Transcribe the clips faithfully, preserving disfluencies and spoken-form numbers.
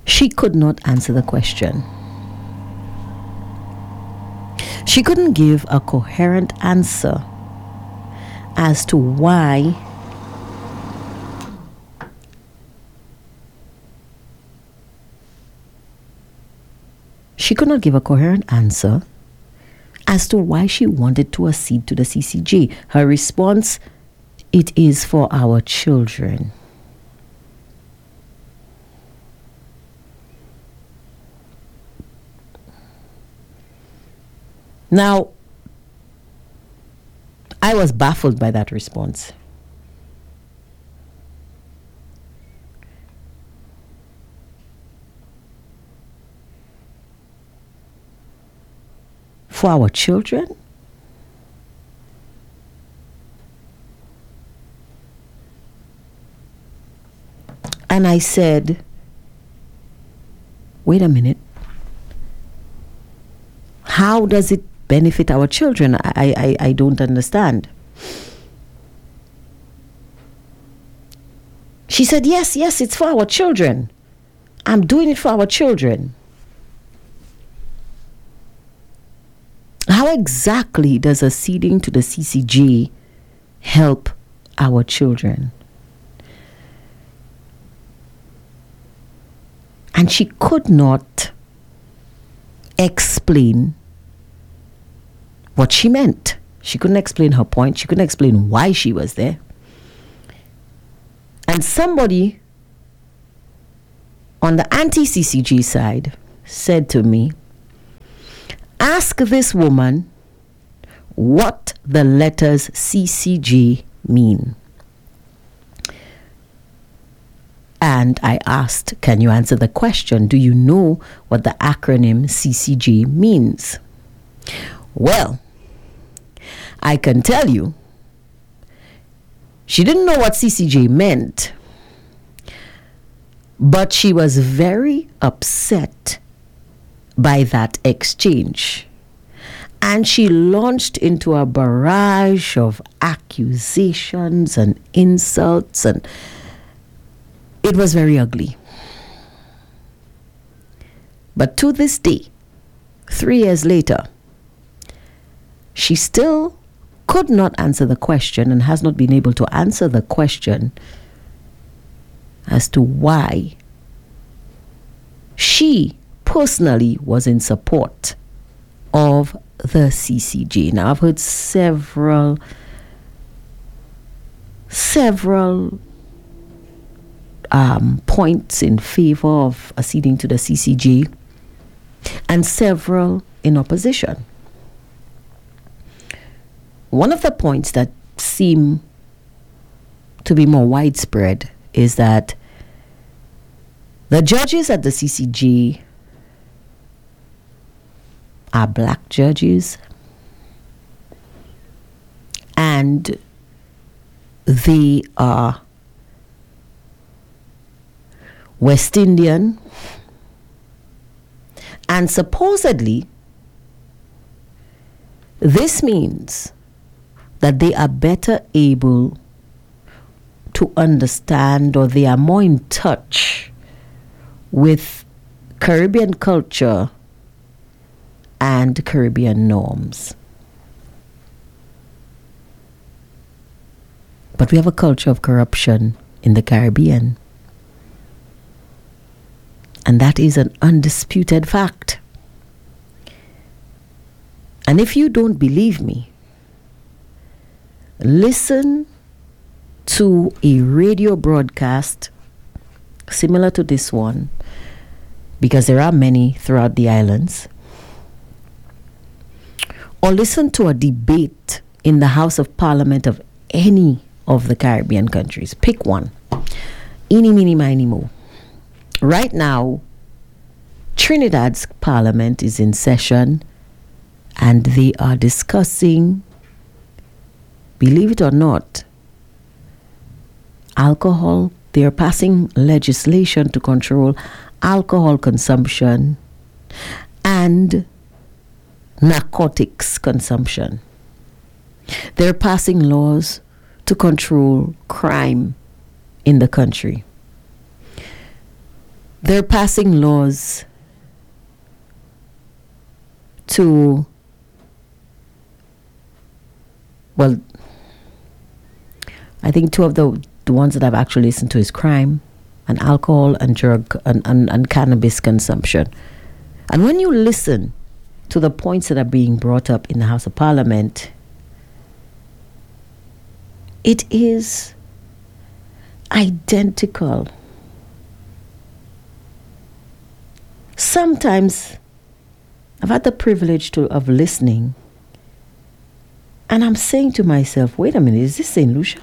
She could not answer the question. She couldn't give a coherent answer as to why she could not give a coherent answer as to why she wanted to accede to the C C G. Her response, it is for our children. Now, I was baffled by that response. For our children? And I said, wait a minute. How does it benefit our children? I, I, I don't understand. She said, yes, yes, it's for our children. I'm doing it for our children. How exactly does acceding to the C C G help our children? And she could not explain what she meant. She couldn't explain her point. She couldn't explain why she was there. And somebody on the anti-C C G side said to me, ask this woman what the letters C C G mean. And I asked, can you answer the question? Do you know what the acronym C C G means? Well, I can tell you, she didn't know what C C G meant, but she was very upset by that exchange. And she launched into a barrage of accusations and insults, and it was very ugly. But to this day, three years later, she still could not answer the question and has not been able to answer the question as to why she personally was in support of the C C G. Now, I've heard several, several um, points in favor of acceding to the C C G and several in opposition. One of the points that seem to be more widespread is that the judges at the C C G are black judges, and they are West Indian, and supposedly this means that they are better able to understand, or they are more in touch with Caribbean culture and Caribbean norms. But we have a culture of corruption in the Caribbean, and that is an undisputed fact. And if you don't believe me, listen to a radio broadcast similar to this one, because there are many throughout the islands, or listen to a debate in the House of Parliament of any of the Caribbean countries. Pick one. Eeny, meeny, miny, mo. Right now, Trinidad's parliament is in session, and they are discussing, believe it or not, alcohol. They are passing legislation to control alcohol consumption and narcotics consumption. They're passing laws to control crime in the country. they're passing laws to, well, I think two of the, the ones that I've actually listened to is crime and alcohol and drug and, and, and cannabis consumption. And when you listen to the points that are being brought up in the House of Parliament, it is identical. Sometimes I've had the privilege to of listening, and I'm saying to myself, wait a minute, is this Saint Lucia?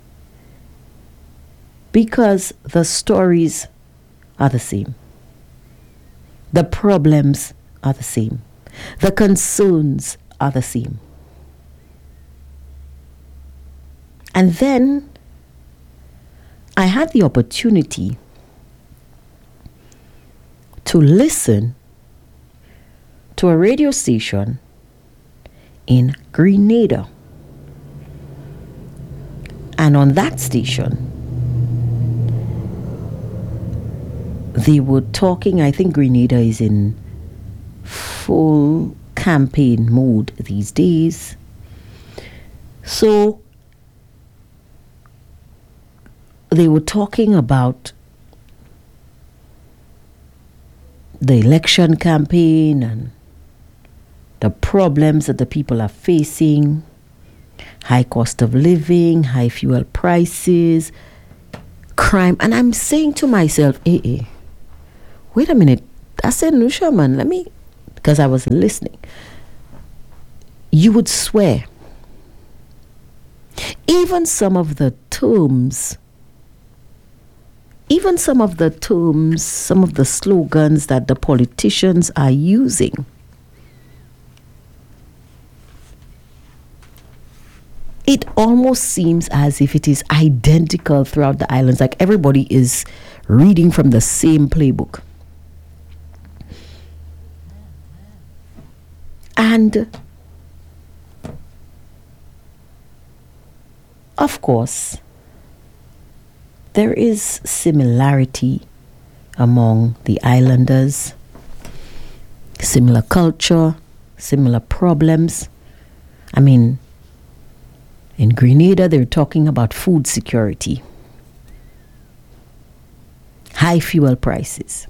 Because the stories are the same. The problems are the same. The concerns are the same. And then I had the opportunity to listen to a radio station in Grenada. And on that station, they were talking, I think Grenada is in full campaign mode these days. So they were talking about the election campaign and the problems that the people are facing, high cost of living, high fuel prices, crime. And I'm saying to myself, eh, eh, wait a minute, that's Saint Lucia, man. Let me, because I was listening. You would swear, even some of the terms, even some of the terms, some of the slogans that the politicians are using, it almost seems as if it is identical throughout the islands, like everybody is reading from the same playbook. And of course, there is similarity among the islanders, similar culture, similar problems. I mean, in Grenada, they're talking about food security, high fuel prices.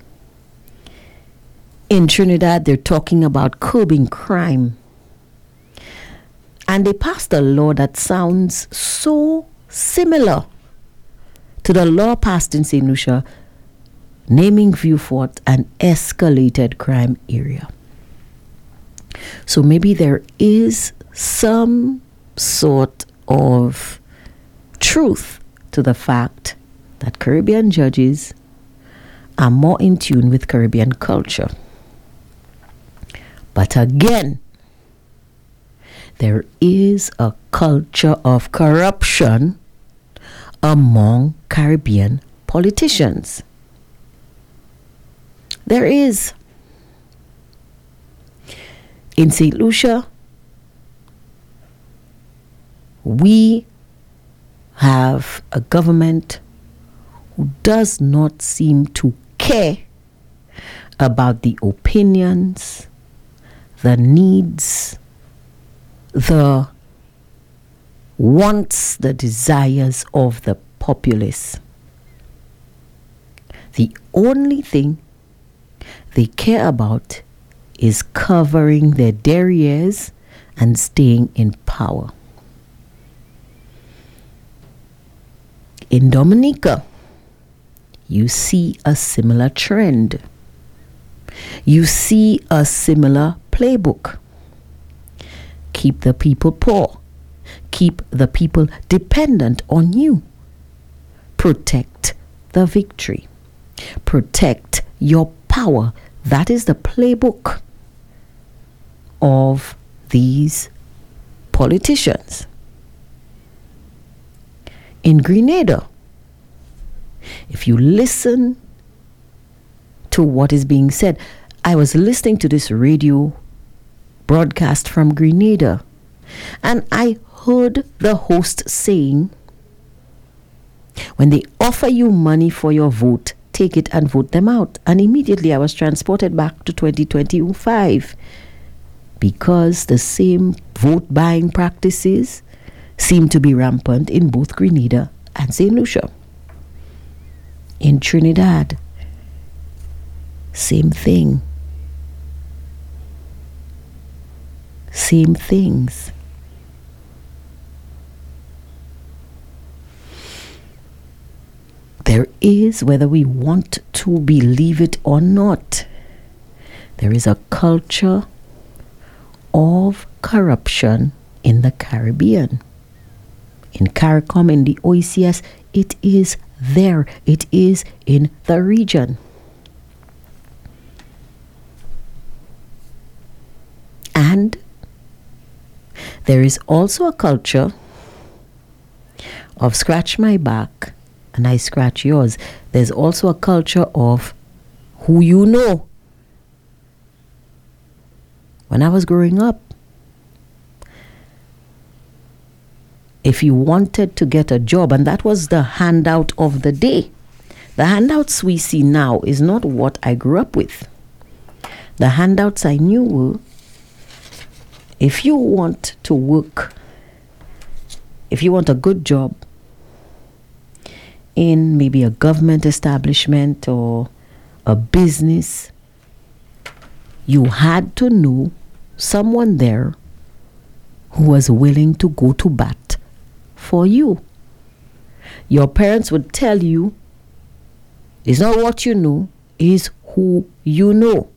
In Trinidad, they're talking about curbing crime. And they passed a law that sounds so similar to the law passed in Saint Lucia, naming Vieux Fort an escalated crime area. So maybe there is some sort of truth to the fact that Caribbean judges are more in tune with Caribbean culture. But again, there is a culture of corruption among Caribbean politicians. There is. In Saint Lucia, we have a government who does not seem to care about the opinions, the needs, the wants, the desires of the populace. The only thing they care about is covering their derrieres and staying in power. In Dominica, you see a similar trend. You see a similar playbook. Keep the people poor. Keep the people dependent on you. Protect the victory. Protect your power. That is the playbook of these politicians. In Grenada, if you listen to what is being said, I was listening to this radio broadcast from Grenada, and I heard the host saying, when they offer you money for your vote, take it and vote them out. And immediately I was transported back to twenty twenty-five because the same vote buying practices seem to be rampant in both Grenada and Saint Lucia. In Trinidad, same thing. Same things. There is, whether we want to believe it or not, there is a culture of corruption in the Caribbean. In CARICOM, in the O E C S, it is there. It is in the region. And there is also a culture of scratch my back and I scratch yours. There's also a culture of who you know. When I was growing up, if you wanted to get a job, and that was the handout of the day. The handouts we see now is not what I grew up with. The handouts I knew were, if you want to work, if you want a good job in maybe a government establishment or a business, you had to know someone there who was willing to go to bat for you. Your parents would tell you, it's not what you know, it's who you know.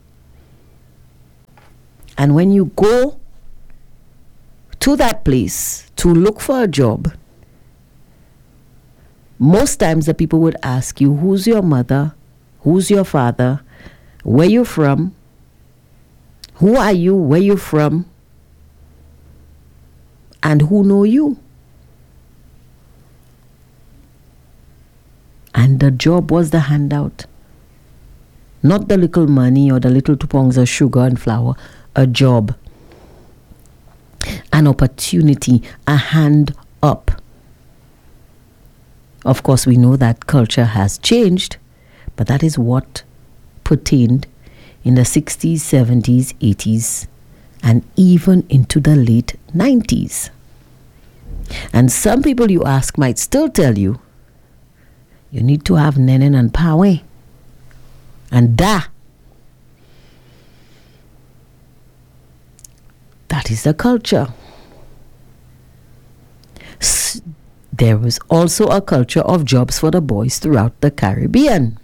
And when you go to that place to look for a job, most times the people would ask you, who's your mother? Who's your father? Where you from? Who are you? Where you from? And who know you? And the job was the handout. Not the little money or the little two pounds of sugar and flour. A job. An opportunity. A hand up. Of course, we know that culture has changed, but that is what pertained in the sixties, seventies, eighties, and even into the late nineties. And some people you ask might still tell you, you need to have nenen and pawe. And da. That is the culture. S- there was also a culture of jobs for the boys throughout the Caribbean.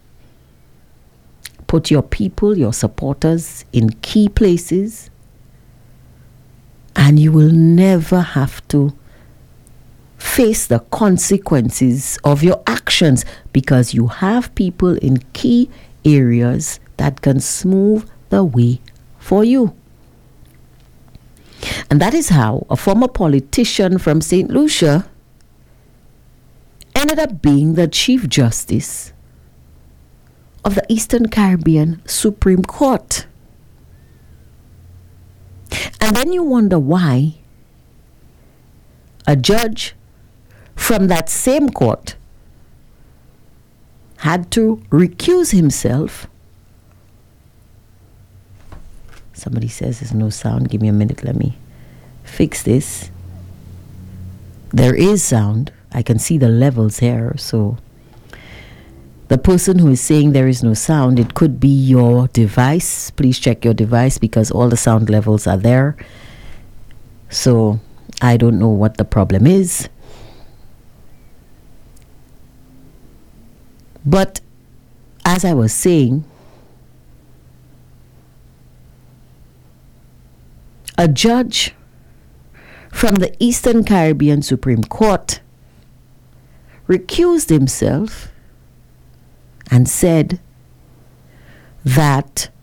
Put your people, your supporters in key places, and you will never have to face the consequences of your actions because you have people in key areas that can smooth the way for you. And that is how a former politician from Saint Lucia ended up being the Chief Justice of the Eastern Caribbean Supreme Court. And then you wonder why a judge from that same court had to recuse himself. Somebody says there's no sound. Give me a minute. Let me fix this. There is sound. I can see the levels here. So the person who is saying there is no sound, it could be your device. Please check your device because all the sound levels are there. So I don't know what the problem is. But as I was saying, a judge from the Eastern Caribbean Supreme Court recused himself and said that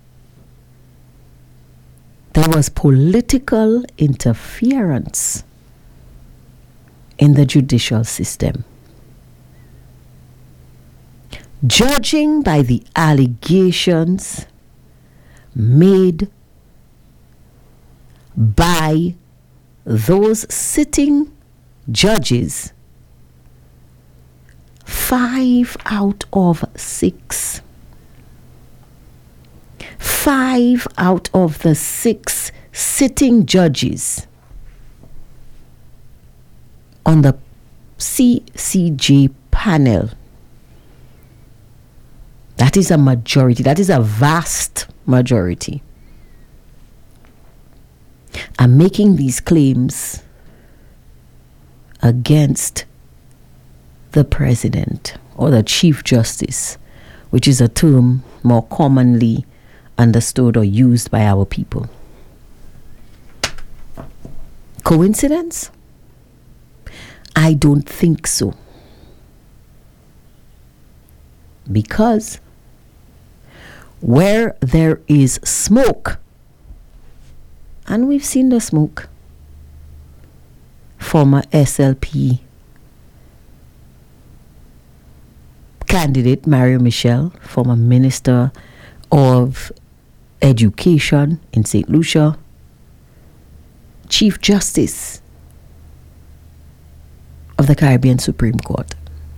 there was political interference in the judicial system. Judging by the allegations made by those sitting judges Five out of six. Five out of the six sitting judges on the C C J panel, that is a majority, that is a vast majority, are making these claims against the president or the chief justice, which is a term more commonly understood or used by our people. Coincidence? I don't think so. Because where there is smoke, and we've seen the smoke, former S L P candidate Mario Michel, former Minister of Education in Saint Lucia, Chief Justice of the Caribbean Supreme Court,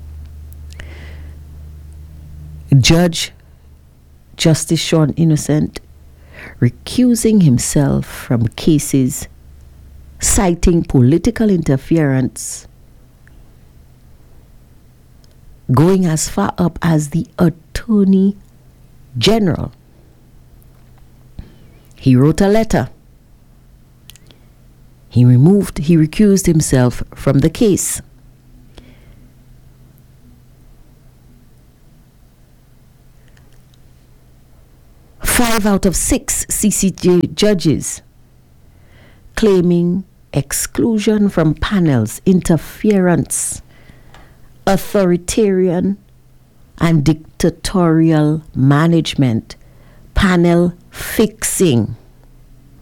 Judge Justice Sean Innocent, recusing himself from cases citing political interference, going as far up as the Attorney General. He wrote a letter. He removed, he recused himself from the case. Five out of six C C J judges claiming exclusion from panels, interference, authoritarian and dictatorial management, panel fixing.